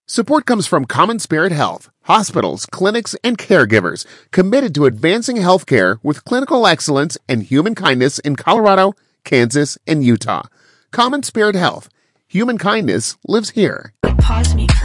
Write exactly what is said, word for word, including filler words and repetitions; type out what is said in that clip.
Support comes from Common Spirit Health, hospitals, clinics, and caregivers committed to advancing healthcare with clinical excellence and human kindness in Colorado, Kansas, and Utah. Common Spirit Health. Human kindness lives here. Pause me.